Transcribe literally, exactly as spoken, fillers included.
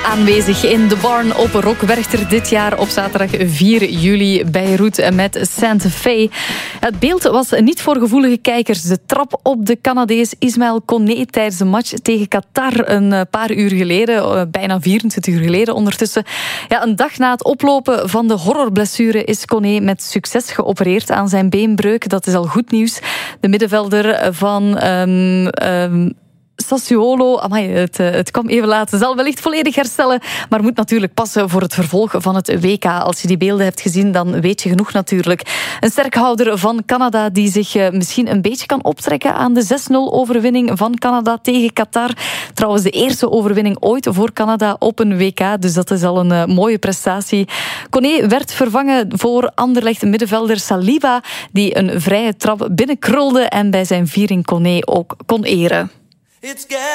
Aanwezig in de Barn op Rockwerchter dit jaar op zaterdag vier juli bij Roet met Santa Fe. Het beeld was niet voor gevoelige kijkers. De trap op de Canadees Ismaël Koné tijdens de match tegen Qatar een paar uur geleden, bijna vierentwintig uur geleden ondertussen. Ja, een dag na het oplopen van de horrorblessure is Koné met succes geopereerd aan zijn beenbreuk. Dat is al goed nieuws. De middenvelder van Um, um, Sassuolo, amai, het, het kwam even laat, zal wellicht volledig herstellen, maar moet natuurlijk passen voor het vervolg van het W K. Als je die beelden hebt gezien, dan weet je genoeg natuurlijk. Een sterkhouder van Canada die zich misschien een beetje kan optrekken aan de zes nul overwinning van Canada tegen Qatar. Trouwens de eerste overwinning ooit voor Canada op een W K, dus dat is al een uh, mooie prestatie. Koné werd vervangen voor Anderlecht middenvelder Saliba, die een vrije trap binnenkrulde en bij zijn viering Koné ook kon eren.